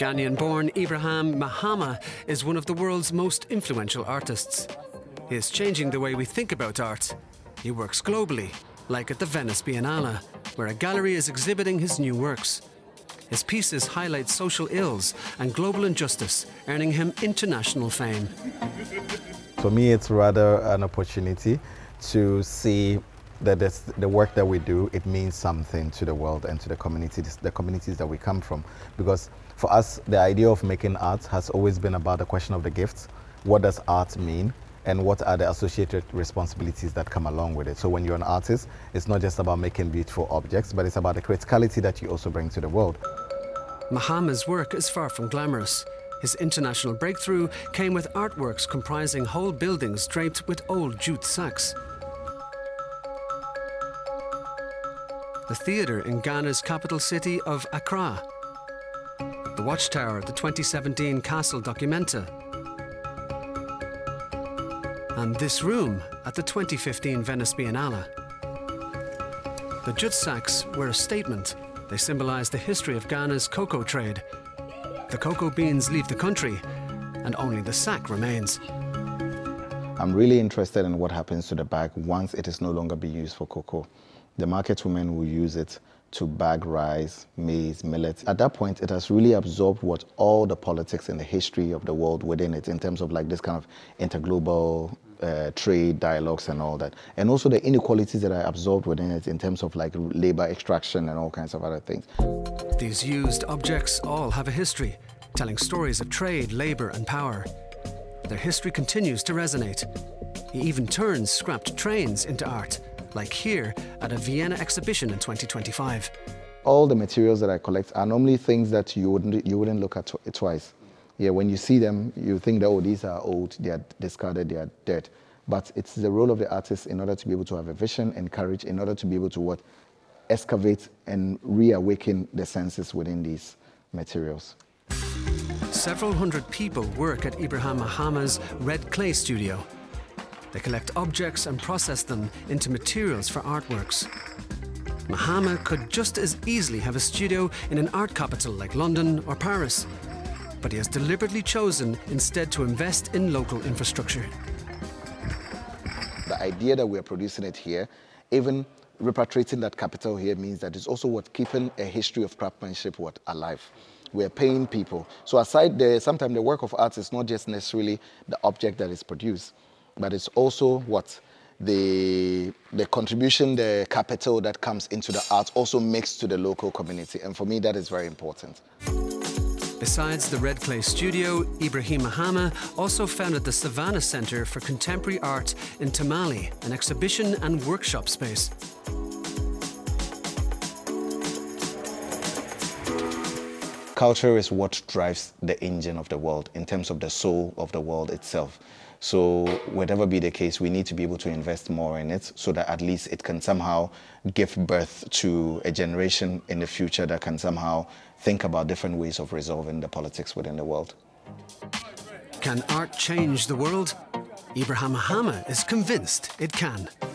Ghanaian-born Ibrahim Mahama is one of the world's most influential artists. He is changing the way we think about art. He works globally, like at the Venice Biennale, where a gallery is exhibiting his new works. His pieces highlight social ills and global injustice, earning him international fame. For me, it's rather an opportunity to see that the work that we do, it means something to the world and to the communities that we come from. Because for us, the idea of making art has always been about the question of the gifts. What does art mean? And what are the associated responsibilities that come along with it? So when you're an artist, it's not just about making beautiful objects, but it's about the criticality that you also bring to the world. Mahama's work is far from glamorous. His international breakthrough came with artworks comprising whole buildings draped with old jute sacks. The theatre in Ghana's capital city of Accra, the watchtower at the 2017 Castle Documenta, and this room at the 2015 Venice Biennale. The jute sacks were a statement. They symbolize the history of Ghana's cocoa trade. The cocoa beans leave the country, and only the sack remains. I'm really interested in what happens to the bag once it is no longer being used for cocoa. The market women will use it to bag rice, maize, millet. At that point, it has really absorbed what all the politics and the history of the world within it in terms of like this kind of interglobal trade dialogues and all that. And also the inequalities that are absorbed within it in terms of like labor extraction and all kinds of other things. These used objects all have a history, telling stories of trade, labor and power. Their history continues to resonate. He even turns scrapped trains into art, like here at a Vienna exhibition in 2025. All the materials that I collect are normally things that you wouldn't look at twice. Yeah, when you see them, you think that, oh, these are old, they are discarded, they are dead. But it's the role of the artist in order to be able to have a vision and courage, in order to be able to excavate and reawaken the senses within these materials. Several hundred people work at Ibrahim Mahama's Red Clay Studio. They collect objects and process them into materials for artworks. Mahama could just as easily have a studio in an art capital like London or Paris, but he has deliberately chosen instead to invest in local infrastructure. The idea that we're producing it here, even repatriating that capital here, means that it's also keeping a history of craftsmanship alive. We're paying people. So aside sometimes the work of art is not just necessarily the object that is produced, but it's also the contribution, the capital that comes into the art also makes to the local community. And for me, that is very important. Besides the Red Clay Studio, Ibrahim Mahama also founded the Savannah Center for Contemporary Art in Tamale, an exhibition and workshop space. Culture is what drives the engine of the world in terms of the soul of the world itself. So whatever be the case, we need to be able to invest more in it so that at least it can somehow give birth to a generation in the future that can somehow think about different ways of resolving the politics within the world. Can art change the world? Ibrahim Mahama is convinced it can.